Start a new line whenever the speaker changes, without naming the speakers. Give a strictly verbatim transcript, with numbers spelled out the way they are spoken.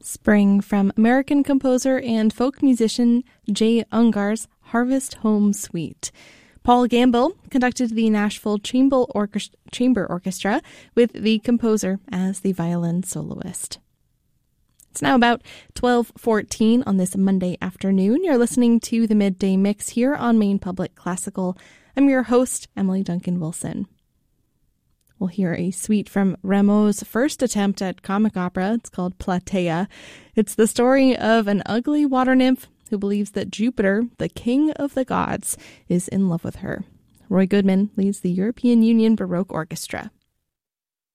Spring from American composer and folk musician Jay Ungar's Harvest Home Suite. Paul Gamble conducted the Nashville Chamber Orchestra, Chamber Orchestra with the composer as the violin soloist. It's now about twelve fourteen on this Monday afternoon. You're listening to the Midday Mix here on Maine Public Classical. I'm your host, Emily Duncan Wilson. We'll hear a suite from Rameau's first attempt at comic opera. It's called Platea. It's the story of an ugly water nymph who believes that Jupiter, the king of the gods, is in love with her. Roy Goodman leads the European Union Baroque Orchestra.